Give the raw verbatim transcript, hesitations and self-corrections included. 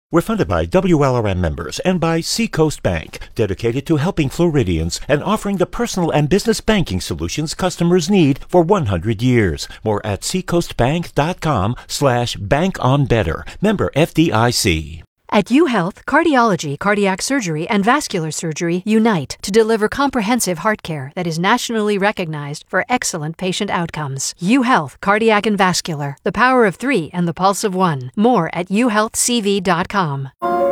We're funded by W L R M members and by Seacoast Bank, dedicated to helping Floridians and offering the personal and business banking solutions customers need for one hundred years. More at seacoastbank.com slash bank on better. Member F D I C. At UHealth, cardiology, cardiac surgery, and vascular surgery unite to deliver comprehensive heart care that is nationally recognized for excellent patient outcomes. UHealth, cardiac and vascular, the power of three and the pulse of one. More at u health c v dot com.